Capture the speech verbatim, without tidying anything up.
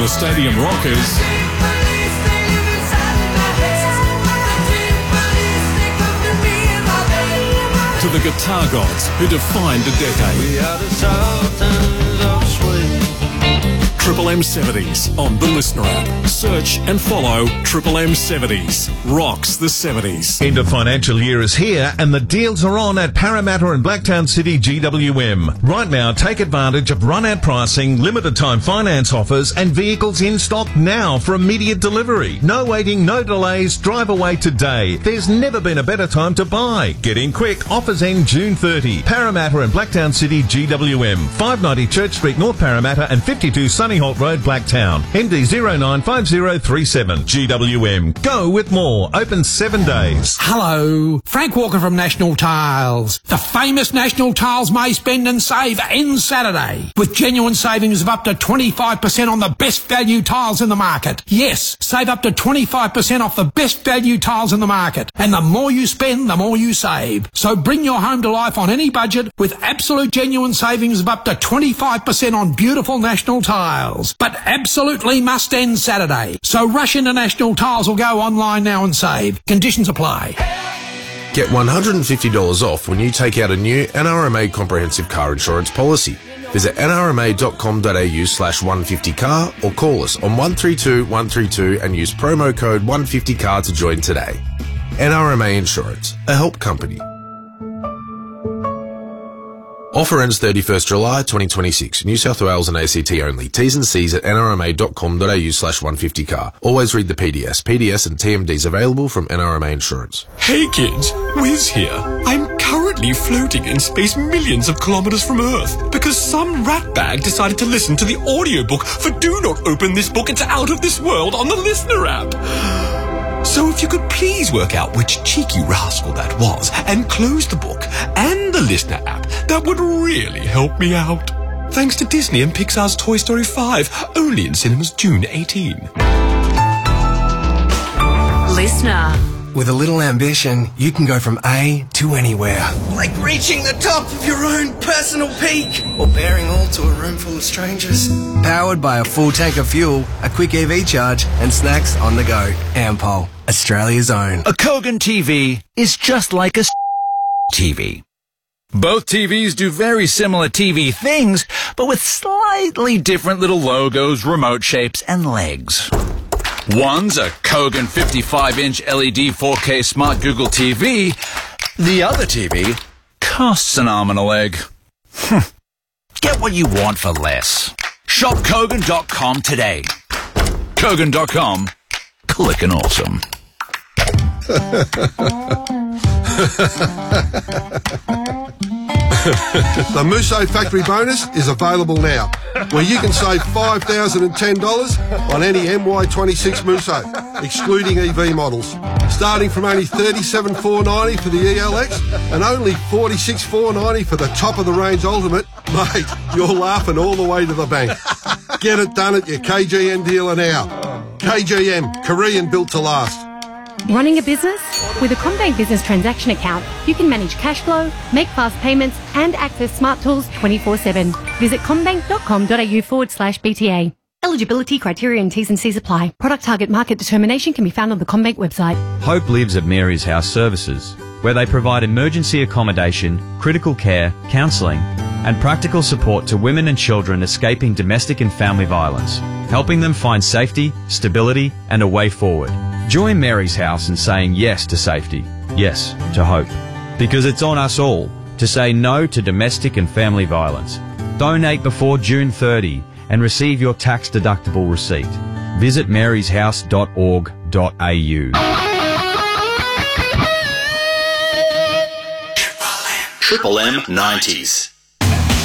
the Stadium Rockers to the guitar gods who defined a decade. We are the Sultans of Swing. Triple M seventies on the Listener app. Search and follow Triple M seventies. Rocks the seventies. End of financial year is here and the deals are on at Parramatta and Blacktown City G W M. Right now, take advantage of run-out pricing, limited time finance offers and vehicles in stock now for immediate delivery. No waiting, no delays, drive away today. There's never been a better time to buy. Get in quick, offers end June thirtieth. Parramatta and Blacktown City G W M. five ninety Church Street, North Parramatta and fifty-two Sunny Holt Road, Blacktown. M D zero nine five zero three seven. G W M. Go with more. Open seven days. Hello. Frank Walker from National Tiles. The famous National Tiles May Spend and Save ends Saturday with genuine savings of up to twenty-five percent on the best value tiles in the market. Yes, save up to twenty-five percent off the best value tiles in the market. And the more you spend, the more you save. So bring your home to life on any budget with absolute genuine savings of up to twenty-five percent on beautiful National Tiles. But absolutely must end Saturday. So rush into National Tiles or go online now and save. Conditions apply. Get one hundred fifty dollars off when you take out a new N R M A comprehensive car insurance policy. Visit nrma.com.au slash 150car or call us on one three two one three two and use promo code one fifty car to join today. N R M A Insurance, a help company. Offer ends thirty-first July twenty twenty-six. New South Wales and A C T only. T's and C's at nrma.com.au slash 150car. Always read the P D S. P D S and T M Ds available from N R M A Insurance. Hey kids, Wiz here. I'm currently floating in space millions of kilometres from Earth because some ratbag decided to listen to the audiobook for Do Not Open This Book, It's Out of This World on the Listener app. So if you could please work out which cheeky rascal that was and close the book and the Listener app, that would really help me out. Thanks to Disney and Pixar's Toy Story five, only in cinemas June eighteenth. Listener. With a little ambition, you can go from A to anywhere. Like reaching the top of your own personal peak. Or bearing all to a room full of strangers. Powered by a full tank of fuel, a quick E V charge, and snacks on the go. Ampol, Australia's own. A Kogan T V is just like a T V. Both T Vs do very similar T V things, but with slightly different little logos, remote shapes, and legs. One's a Kogan fifty-five inch L E D four K Smart Google T V. The other T V costs an arm and a leg. Get what you want for less. Shop Kogan dot com today. Kogan dot com. Clickin' awesome. The Musso Factory Bonus is available now, where you can save five thousand ten dollars on any M Y twenty-six Musso, excluding E V models, starting from only thirty-seven thousand four hundred ninety dollars for the E L X and only forty-six thousand four hundred ninety dollars for the top-of-the-range Ultimate. Mate, you're laughing all the way to the bank. Get it done at your K G M dealer now. K G M, Korean built to last. Running a business? With a CommBank Business Transaction Account, you can manage cash flow, make fast payments, and access smart tools twenty-four seven. Visit commbank.com.au forward slash BTA. Eligibility criteria and T's and C's apply. Product target market determination can be found on the CommBank website. Hope lives at Mary's House Services, where they provide emergency accommodation, critical care, counselling, and practical support to women and children escaping domestic and family violence, helping them find safety, stability, and a way forward. Join Mary's House in saying yes to safety, yes to hope. Because it's on us all to say no to domestic and family violence. Donate before June thirtieth and receive your tax-deductible receipt. Visit marys house dot org dot a u. Triple M nineties.